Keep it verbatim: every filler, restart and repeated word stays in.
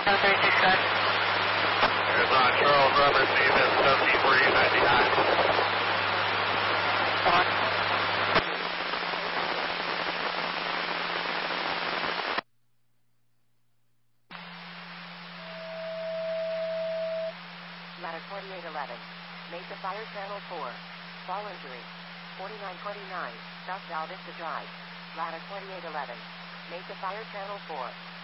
Arizona Charles Roberts, C F seventy-three ninety-nine. Ladder twenty-eight eleven. Mesa Fire Channel four. Fall injury. forty-nine twenty-nine. South Val Vista Drive. Ladder twenty-eight eleven. Mesa Fire Channel four.